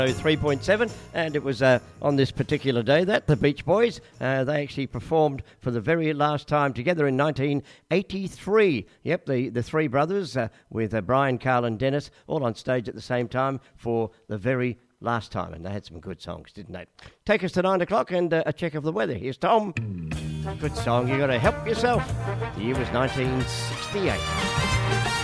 3.7, and it was on this particular day that the Beach Boys, they actually performed for the very last time together in 1983. Yep, the three brothers with Brian, Carl and Dennis all on stage at the same time for the very last time, and they had some good songs, didn't they? Take us to 9 o'clock and a check of the weather. Here's Tom. Good song, you got to help yourself. The year was 1968.